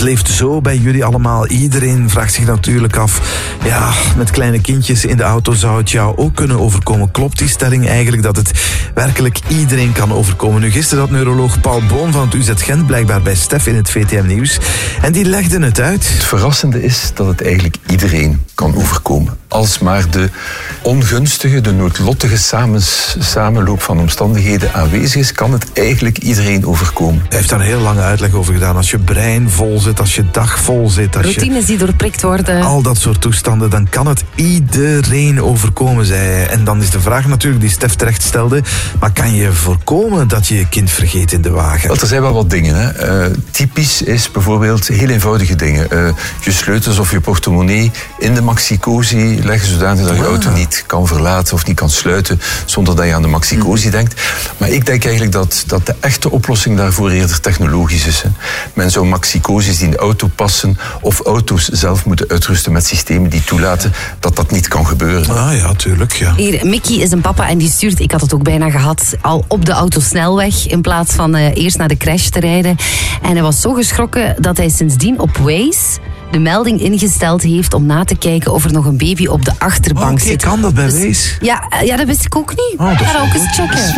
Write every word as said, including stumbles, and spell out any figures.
leeft zo bij jullie allemaal. Iedereen vraagt zich natuurlijk af, ja, met kleine kindjes in de auto zou het jou ook kunnen overkomen. Klopt die stelling eigenlijk dat het werkelijk iedereen kan overkomen? Nu, gisteren had neuroloog Paul Boon van het U Z Gent blijkbaar bij Stef in het V T M Nieuws. En die legde het uit. Het verrassende is dat het eigenlijk iedereen kan overkomen. Als maar de ongunstige, de noodlottige samens, samenloop van omstandigheden aanwezig is, kan het eigenlijk iedereen overkomen. Hij heeft daar een heel lange uitleg over gedaan. Als je brein vol zit, als je dag vol zit, als routines je, die doorprikt worden. al dat soort toestanden, dan kan het iedereen overkomen, zei hij. En dan is de vraag natuurlijk die Stef terecht stelde, maar kan je voorkomen dat je je kind vergeet in de wagen? Want er zijn wel wat dingen. Hè. Uh, typisch is bijvoorbeeld heel eenvoudige dingen. Uh, je sleutels of je portemonnee in de maxi-cosi leggen zodanig dat je auto niet kan verlaten of niet kan sluiten zonder dat je aan de maxi-cosi denkt. Maar ik denk eigenlijk dat, dat de echte oplossing daarvoor eerder technologisch is. Hè. Men zou maxi-cosis die in de auto passen of auto's zelf moeten uitrusten met systemen die toelaten dat dat niet kan gebeuren. Ah ja, tuurlijk. Ja. Hier, Mickey is een papa en die stuurt, ik had het ook bijna gehad, al op de autosnelweg in plaats van uh, eerst naar de crash te rijden. En hij was zo geschrokken dat hij sindsdien op Waze de melding ingesteld heeft om na te kijken of er nog een baby op de achterbank oh, okay, zit. kan dat bij dus, Waze? Ja, ja, dat wist ik ook niet. Oh, Ga dat ook eens checken.